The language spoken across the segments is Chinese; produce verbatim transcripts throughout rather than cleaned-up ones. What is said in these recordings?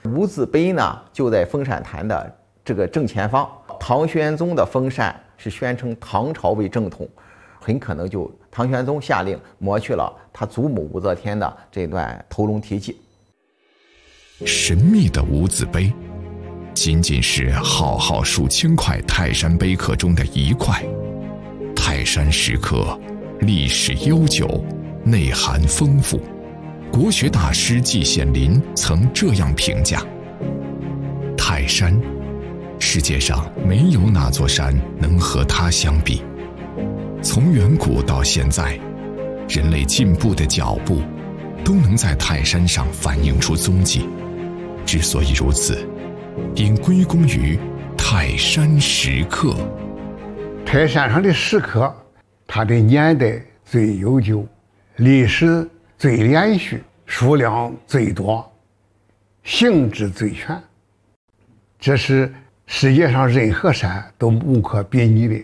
无字碑呢就在封禅坛的这个正前方。唐玄宗的封禅是宣称唐朝为正统，很可能就唐玄宗下令抹去了他祖母武则天的这段头龙题记。 神秘的无字碑仅仅是浩浩数千块泰山碑刻中的一块。泰山石刻历史悠久，内涵丰富。国学大师季羡林曾这样评价：泰山，世界上没有哪座山能和它相比。从远古到现在，人类进步的脚步都能在泰山上反映出踪迹。之所以如此，应归功于泰山石刻。 泰山上的石刻，它的年代最悠久，历史最连续，数量最多，形制最全，这是世界上任何山都无可比拟的。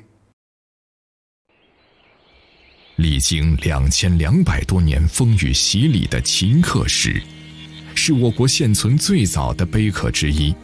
历经两千两百多年风雨洗礼的秦刻石，是我国现存最早的碑刻之一。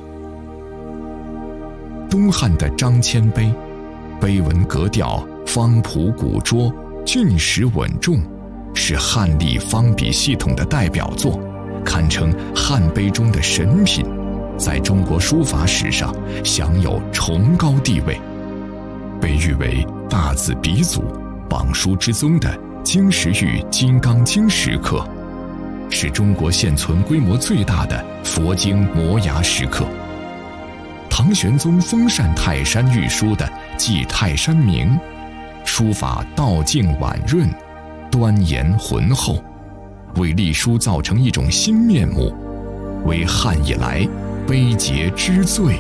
东汉的张骞碑，碑文格调方朴古拙，俊实稳重，是汉隶方笔系统的代表作，堪称汉碑中的神品，在中国书法史上享有崇高地位。被誉为大字鼻祖、榜书之宗的经石玉金刚经石刻，是中国现存规模最大的佛经摩崖石刻。唐玄宗封禅泰山御书的记泰山铭，书法道静婉润，端严浑厚，为隶书造成一种新面目，为汉以来碑碣之最。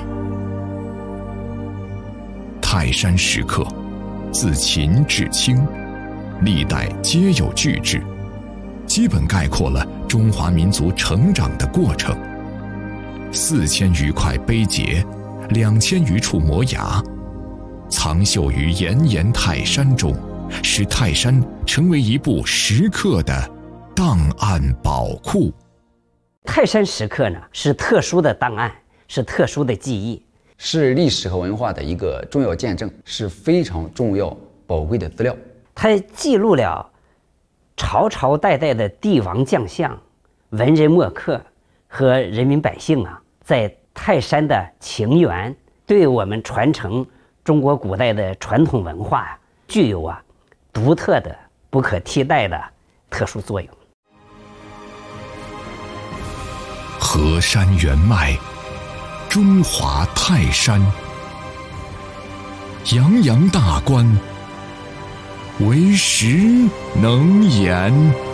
泰山石刻自秦至清，历代皆有巨制，基本概括了中华民族成长的过程。四千余块碑碣，两千余处摩崖，藏秀于炎炎泰山中，使泰山成为一部石刻的档案宝库。 泰山石刻呢，是特殊的档案，是特殊的记忆， 是历史和文化的一个重要见证，是非常重要宝贵的资料。 它记录了朝朝代代的帝王将相、文人墨客和人民百姓啊，在泰山的情缘，对我们传承中国古代的传统文化啊，具有啊独特的、不可替代的特殊作用。 河山原脉，中华泰山，洋洋大观，为实能言。